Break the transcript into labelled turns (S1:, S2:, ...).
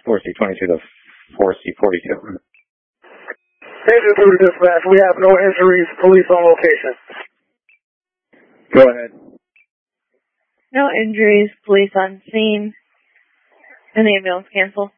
S1: 4C22 to 4C42.
S2: Engine 2 to dispatch. We have no injuries. Police on location.
S1: Go ahead.
S3: No injuries. Police on scene. And the ambulance cancel.